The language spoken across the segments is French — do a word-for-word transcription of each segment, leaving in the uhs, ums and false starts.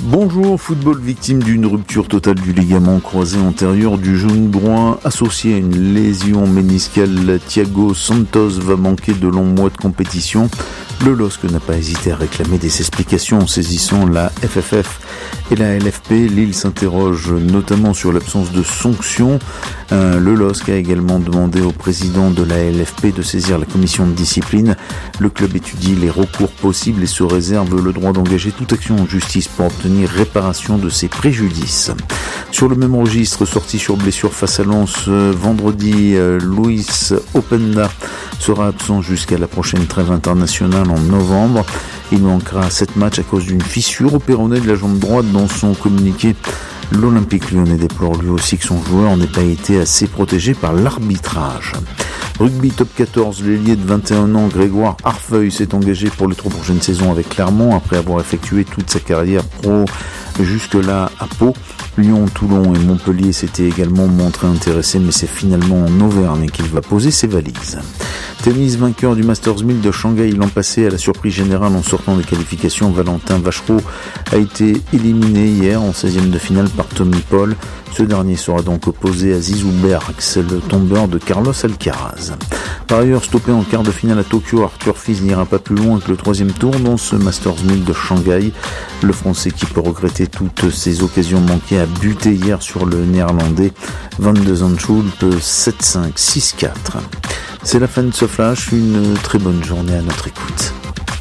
Bonjour, football victime d'une rupture totale du ligament croisé antérieur du genou droit associé à une lésion méniscale. Thiago Santos va manquer de longs mois de compétition. Le L O S C n'a pas hésité à réclamer des explications en saisissant la F F F et la L F P. Lille s'interroge notamment sur l'absence de sanctions. Euh, le L O S C a également demandé au président de la L F P de saisir la commission de discipline. Le club étudie les recours possibles et se réserve le droit d'engager toute action en justice pour obtenir réparation de ses préjudices. Sur le même registre, sorti sur blessure face à Lens euh, vendredi, euh, Luis Openda sera absent jusqu'à la prochaine trêve internationale en novembre. Il manquera sept matchs à cause d'une fissure au péroné de la jambe droite. Dans son communiqué, l'Olympique Lyonnais déplore lui aussi que son joueur n'ait pas été assez protégé par l'arbitrage. Rugby top quatorze, l'ailier de vingt et un ans Grégoire Harfeuil s'est engagé pour les trois prochaines saisons avec Clermont après avoir effectué toute sa carrière pro jusque-là à Pau. Lyon, Toulon et Montpellier s'étaient également montrés intéressés, mais c'est finalement en Auvergne qu'il va poser ses valises. Tennis, vainqueur du Masters mille de Shanghai l'an passé à la surprise générale en sortant des qualifications, Valentin Vachereau a été éliminé hier en seizième de finale par Tommy Paul. Ce dernier sera donc opposé à Zizou Bergs, le tombeur de Carlos Alcaraz. Par ailleurs, stoppé en quart de finale à Tokyo, Arthur Fils n'ira pas plus loin que le troisième tour dans ce Masters mille de Shanghai. Le Français, qui peut regretter toutes ses occasions manquées, a buté hier sur le Néerlandais Van de Zandschulp sept cinq, six quatre. C'est la fin de ce flash, une très bonne journée à notre écoute.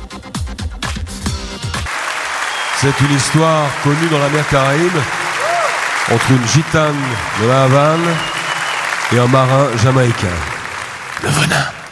C'est une histoire connue dans la mer Caraïbe entre une gitane de la Havane et un marin jamaïcain. Le venin.